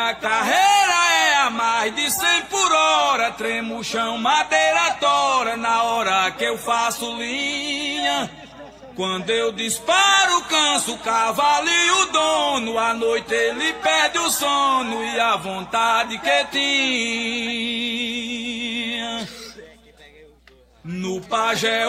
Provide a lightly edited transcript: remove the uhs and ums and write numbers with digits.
minha carreira é a mais de 100 por hora. Tremo o chão, madeira tora na hora que eu faço linha. Quando eu disparo, canso o cavalo e o dono. À noite ele perde o sono e a vontade que tinha. No pajé